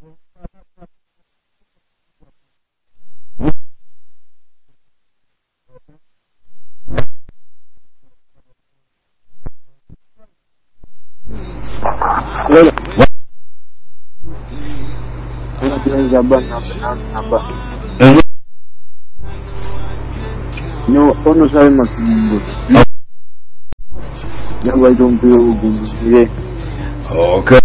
Jaban nambah. No, no sabemos mundo. Ya voy a un pido. Okay.